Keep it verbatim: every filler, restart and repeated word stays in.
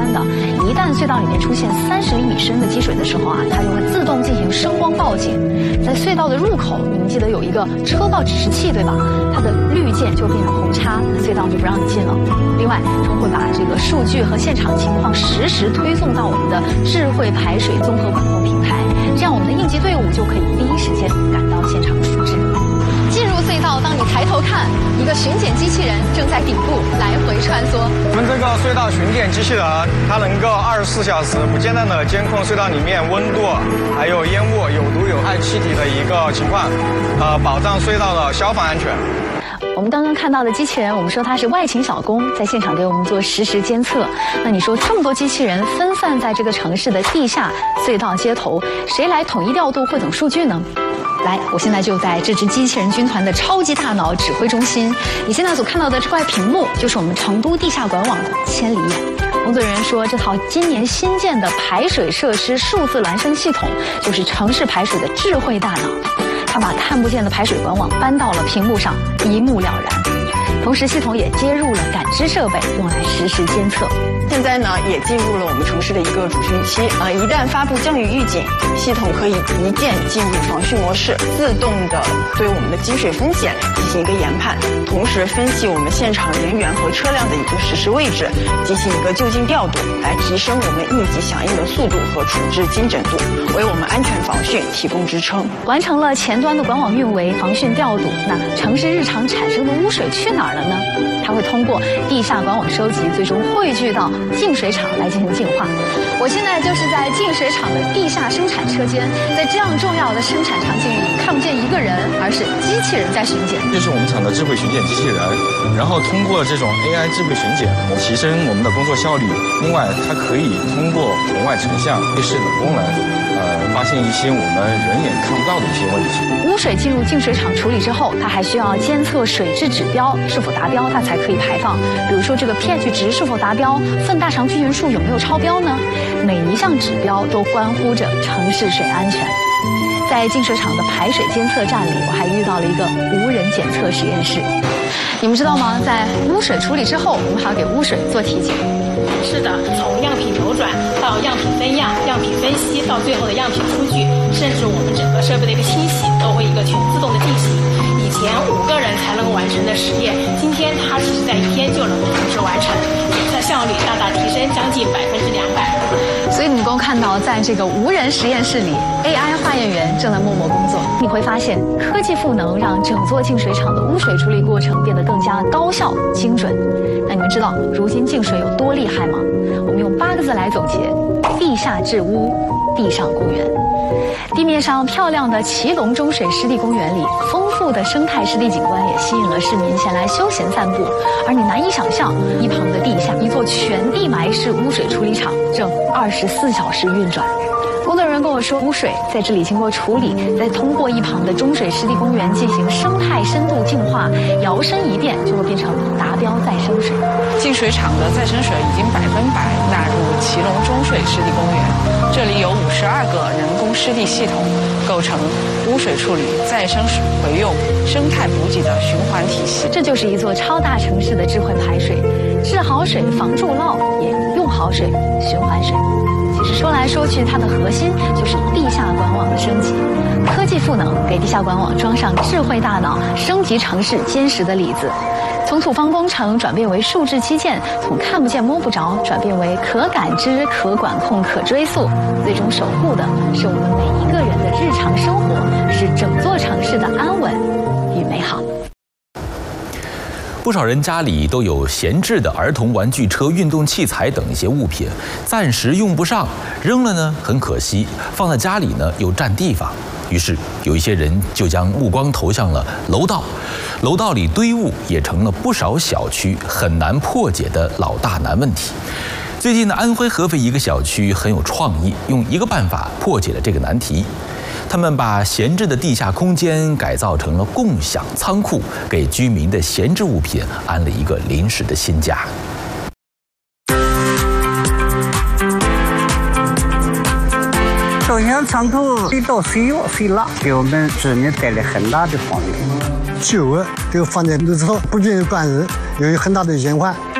关的。一旦隧道里面出现三十厘米深的积水的时候啊，它就会自动进行声光报警。在隧道的入口，你们记得有一个车报指示器对吧？它的绿键就变成红叉，隧道就不让你进了。另外，它会把这个数据和现场情况实时推送到我们的智慧排水综合管控平台，这样我们的应急队伍就可以第一时间赶到现场处置。进入隧道，当你抬头看，一个巡检机器人正在顶部来回穿梭。 我们这个隧道巡检机器人，它能够二十四小时不间断的监控隧道里面温度，还有烟雾、有毒有害气体的一个情况，呃，保障隧道的消防安全。 我们刚刚看到的机器人，我们说它是外勤小工，在现场给我们做实时监测。那你说这么多机器人分散在这个城市的地下隧道街头，谁来统一调度汇总数据呢？来，我现在就在这支机器人军团的超级大脑指挥中心。你现在所看到的这块屏幕，就是我们成都地下管网的千里眼。工作人员说，这套今年新建的排水设施数字孪生系统，就是城市排水的智慧大脑。它把看不见的排水管网搬到了屏幕上，一目了然。同时，系统也接入了感知设备，用来实时监测。 现在呢，也进入了我们城市的一个主汛期啊、呃！一旦发布降雨预警，系统可以一键进入防汛模式，自动的对我们的积水风险进行一个研判，同时分析我们现场人员和车辆的一个实时位置，进行一个就近调度，来提升我们应急响应的速度和处置精准度，为我们安全防汛提供支撑。 完成了前端的管网运维、防汛调度，那城市日常产生的污水去哪儿了呢？它会通过地下管网收集，最终汇聚到净水厂来进行净化。我现在就是在净水厂的地下生产车间，在这样重要的生产场景里，看不见一个人，而是机器人在巡检。 这是我们厂的智慧巡检机器人，然后通过这种 A I 智慧巡检，提升我们的工作效率。另外，它可以通过红外成像对视的功能，呃，发现一些我们人眼看不到的一些问题。 污水进入净水厂处理之后，它还需要监测水质指标是否达标，它才可以排放。比如说这个 pH 值是否达标，粪大肠菌群数有没有超标呢？每一项指标都关乎着城市水安全。在净水厂的排水监测站里，我还遇到了一个无人检测实验室。你们知道吗？在污水处理之后，我们还要给污水做体检。 是的，从样品流转到样品分样、样品分析，到最后的样品出具，甚至我们整个设备的一个清洗，都会一个全自动的进行。以前五个人才能完成的实验，今天它只是在一天就能够同时完成，检测效率大大提升将近百分之两百。 所以你能够看到，在这个无人实验室里 ，A I 化验员正在默默工作。你会发现，科技赋能让整座净水厂的污水处理过程变得更加高效、精准。那你们知道如今净水有多厉害吗？我们用八个字来总结：地下治污，地上公园。地面上漂亮的祁隆中水湿地公园里，丰富的生态湿地景观也吸引了市民前来休闲散步。而你难以想象，一旁的地下，一座全地埋式污水处理厂正二十四小时运转。工作人员跟我说，污水在这里经过处理，再通过一旁的中水湿地公园进行生态深度净化，摇身一变就会变成达标再生水。 净水厂的再生水已经百分百纳入祁隆中水湿地公园，这里有五十二个人工湿地系统，构成污水处理、再生水回用、生态补给的循环体系。 这就是一座超大城市的智慧排水，治好水防筑涝，也用好水循环水。其实说来说去，它的核心就是地下管网的升级。科技赋能，给地下管网装上智慧大脑，升级城市坚实的里子。从土方工程转变为数字基建，从看不见摸不着转变为可感知、可管控、可追溯，最终守护的是我们每一个人的日常生活，是整座城市的安稳与美好。 不少人家里都有闲置的儿童玩具车、运动器材等一些物品，暂时用不上，扔了呢很可惜，放在家里呢又占地方。于是有一些人就将目光投向了楼道，楼道里堆物也成了不少小区很难破解的老大难问题。最近的安徽合肥一个小区很有创意，用一个办法破解了这个难题。他们把闲置的地下空间改造成了共享仓库，给居民的闲置物品安了一个临时的新家。 首先，仓库水到水弱水辣，给我们居民带来很大的方便。旧物都放在那之后，不仅有管理，又有很大的隐患。